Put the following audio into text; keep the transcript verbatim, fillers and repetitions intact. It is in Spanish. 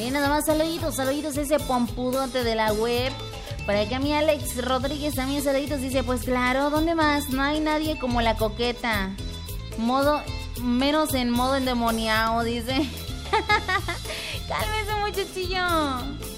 Hoy nada más saluditos, saluditos a ese pompudote de la web. Para que a mi Alex Rodríguez también saluditos. Dice, pues claro, ¿dónde más? No hay nadie como la coqueta. Modo, menos en modo endemoniado, dice. Cálmese, muchachillo.